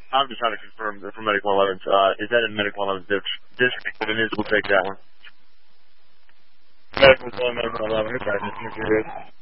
I'm just trying to confirm that for Medical 11. Is that in Medical 11's district? If it is, we'll take that one. Medical 11, okay, just make sure it is.